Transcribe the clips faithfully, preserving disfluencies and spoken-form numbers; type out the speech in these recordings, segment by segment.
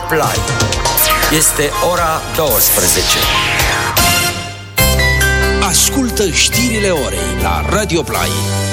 Play. Este ora douăsprezece. Ascultă știrile orei la Radio Play.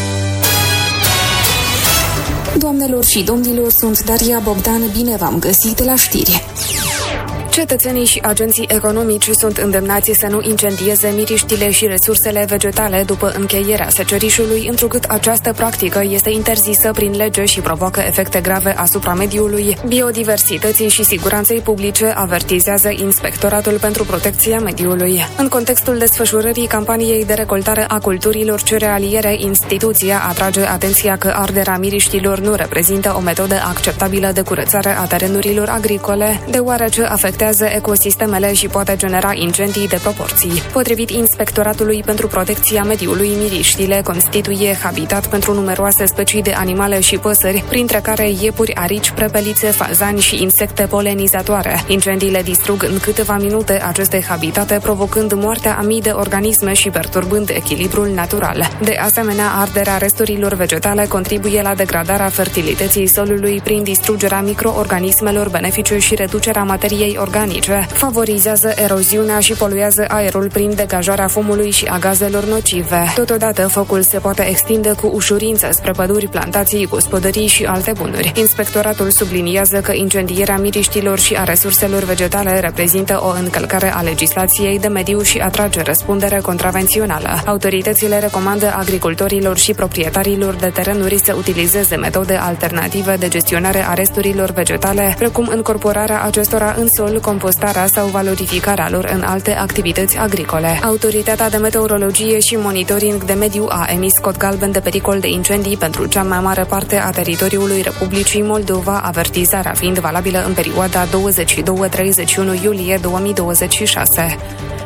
Doamnelor și domnilor, sunt Daria Bogdan, bine v-am găsit la știri. Cetățenii și agenții economici sunt îndemnați să nu incendieze miriștile și resursele vegetale după încheierea secerișului, întrucât această practică este interzisă prin lege și provoacă efecte grave asupra mediului, biodiversității și siguranței publice, avertizează Inspectoratul pentru Protecția Mediului. În contextul desfășurării campaniei de recoltare a culturilor cerealiere, instituția atrage atenția că arderea miriștilor nu reprezintă o metodă acceptabilă de curățare a terenurilor agricole, deoarece afectează ecosistemele și poate genera incendii de proporții. Potrivit Inspectoratului pentru Protecția Mediului, miriștile constituie habitat pentru numeroase specii de animale și păsări, printre care iepuri, arici, prepelițe, fazani și insecte polenizatoare. Incendiile distrug în câteva minute aceste habitate, provocând moartea a mii de organisme și perturbând echilibrul natural. De asemenea, arderea resturilor vegetale contribuie la degradarea fertilității solului prin distrugerea microorganismelor benefice și reducerea materiei organice, favorizează eroziunea și poluează aerul prin degajarea fumului și a gazelor nocive. Totodată, focul se poate extinde cu ușurință spre păduri, plantații, gospodării și alte bunuri. Inspectoratul subliniază că incendierea miriștilor și a resurselor vegetale reprezintă o încălcare a legislației de mediu și atrage răspundere contravențională. Autoritățile recomandă agricultorilor și proprietarilor de terenuri să utilizeze metode alternative de gestionare a resturilor vegetale, precum încorporarea acestora în sol, compostarea sau valorificarea lor în alte activități agricole. Autoritatea de meteorologie și monitoring de mediu a emis cod galben de pericol de incendii pentru cea mai mare parte a teritoriului Republicii Moldova, avertizarea fiind valabilă în perioada douăzeci și doi - treizeci și unu iulie două mii douăzeci și șase.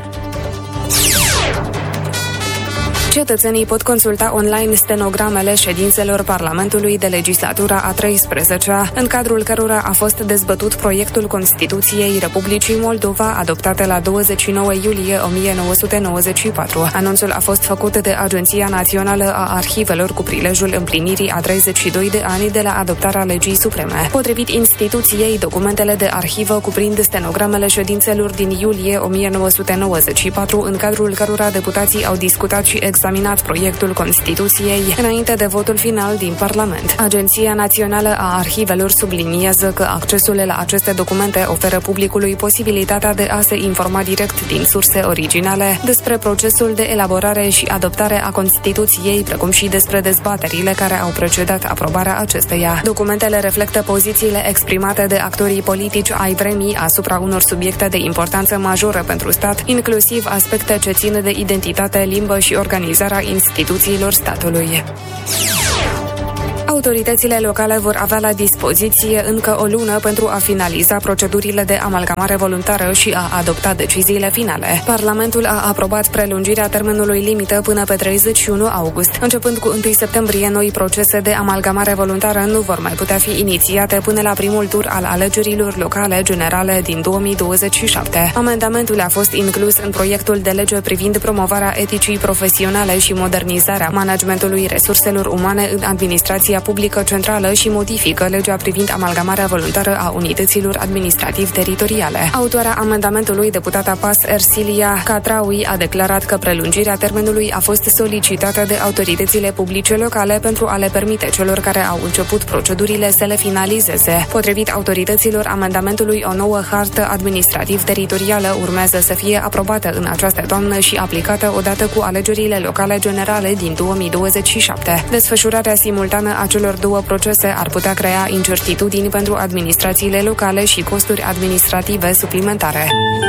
Cetățenii pot consulta online stenogramele ședințelor Parlamentului de legislatura a treisprezecea, în cadrul cărora a fost dezbătut proiectul Constituției Republicii Moldova, adoptată la douăzeci și nouă iulie o mie nouă sute nouăzeci și patru. Anunțul a fost făcut de Agenția Națională a Arhivelor cu prilejul împlinirii a treizeci și doi de ani de la adoptarea legii supreme. Potrivit instituției, documentele de arhivă cuprind stenogramele ședințelor din iulie o mie nouă sute nouăzeci și patru, în cadrul cărora deputații au discutat și examinat proiectul Constituției înainte de votul final din Parlament. Agenția Națională a Arhivelor subliniază că accesul la aceste documente oferă publicului posibilitatea de a se informa direct din surse originale despre procesul de elaborare și adoptare a Constituției, precum și despre dezbaterile care au precedat aprobarea acesteia. Documentele reflectă pozițiile exprimate de actorii politici ai vremii asupra unor subiecte de importanță majoră pentru stat, inclusiv aspecte ce țin de identitate, limbă și organizarea instituțiilor statului. Autoritățile locale vor avea la dispoziție încă o lună pentru a finaliza procedurile de amalgamare voluntară și a adopta deciziile finale. Parlamentul a aprobat prelungirea termenului limită până pe treizeci și unu august. Începând cu întâi septembrie, noi procese de amalgamare voluntară nu vor mai putea fi inițiate până la primul tur al alegerilor locale generale din două mii douăzeci și șapte. Amendamentul a fost inclus în proiectul de lege privind promovarea eticii profesionale și modernizarea managementului resurselor umane în administrația publică centrală și modifică legea privind amalgamarea voluntară a unităților administrativ-teritoriale. Autoarea amendamentului, deputata P A S Ersilia Catraui, a declarat că prelungirea termenului a fost solicitată de autoritățile publice locale pentru a le permite celor care au început procedurile să le finalizeze. Potrivit autorităților amendamentului, o nouă hartă administrativ-teritorială urmează să fie aprobată în această toamnă și aplicată odată cu alegerile locale generale din două mii douăzeci și șapte. Desfășurarea simultană a celor două procese ar putea crea incertitudini pentru administrațiile locale și costuri administrative suplimentare.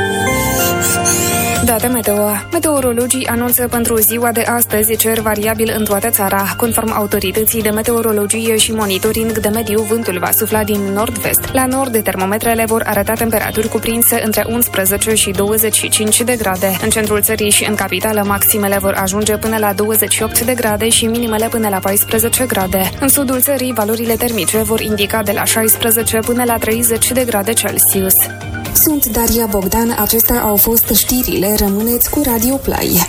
Date meteo. Meteorologii anunță pentru ziua de astăzi cer variabil în toată țara. Conform autorității de meteorologie și monitoring de mediu, vântul va sufla din nord-vest. La nord, termometrele vor arăta temperaturi cuprinse între unsprezece și douăzeci și cinci de grade. În centrul țării și în capitală, maximele vor ajunge până la douăzeci și opt de grade și minimele până la paisprezece grade. În sudul țării, valorile termice vor indica de la șaisprezece până la treizeci de grade Celsius. Sunt Daria Bogdan, acestea au fost știrile, rămâneți cu Radio Play.